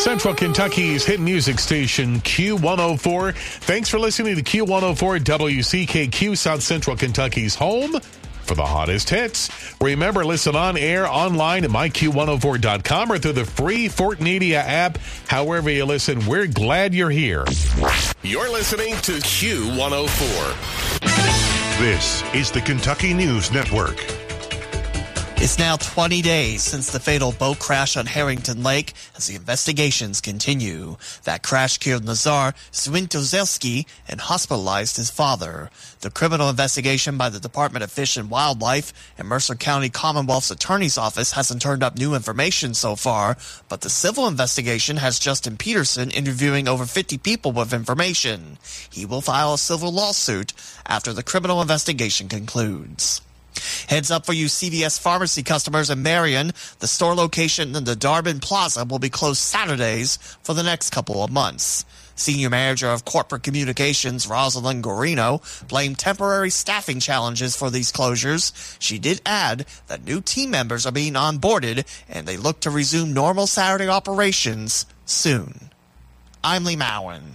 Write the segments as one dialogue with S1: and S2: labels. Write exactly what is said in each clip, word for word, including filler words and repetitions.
S1: Central Kentucky's hit music station, Q one oh four. Thanks for listening to Q one oh four W C K Q, South Central Kentucky's home for the hottest hits. Remember, listen on air, online at my q one oh four dot com or through the free Fort Media app. However you listen, we're glad you're here.
S2: You're listening to Q one oh four.
S3: This is the Kentucky News Network.
S4: It's now twenty days since the fatal boat crash on Harrington Lake as the investigations continue. That crash killed Nazar Swintozelski and hospitalized his father. The criminal investigation by the Department of Fish and Wildlife and Mercer County Commonwealth's Attorney's Office hasn't turned up new information so far, but the civil investigation has Justin Peterson interviewing over fifty people with information. He will file a civil lawsuit after the criminal investigation concludes. Heads up for you C V S Pharmacy customers in Marion. The store location in the Darbin Plaza will be closed Saturdays for the next couple of months. Senior Manager of Corporate Communications, Rosalind Gorino, blamed temporary staffing challenges for these closures. She did add that new team members are being onboarded and they look to resume normal Saturday operations soon. I'm Lee Mowen.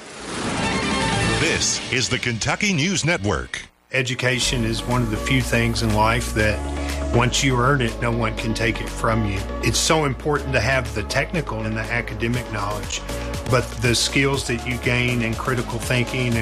S3: This is the Kentucky News Network.
S5: Education is one of the few things in life that once you earn it, no one can take it from you. It's so important to have the technical and the academic knowledge, but the skills that you gain in critical thinking and